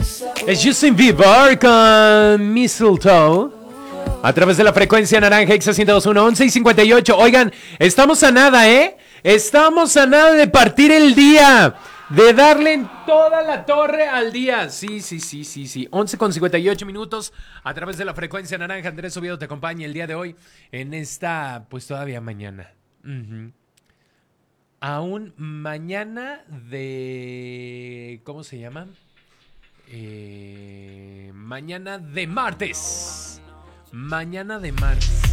Es Justin Bieber con Mistletoe. A través de la frecuencia naranja Exa 102.1, 11:58. Oigan, estamos a nada, ¿eh? Estamos a nada de partir el día. De darle en toda la torre al día. Sí. 11:58 minutos. A través de la frecuencia naranja, Andrés Oviedo te acompaña el día de hoy. En esta, pues todavía mañana. Aún mañana de... ¿Cómo se llama? Mañana de martes. Mañana de martes.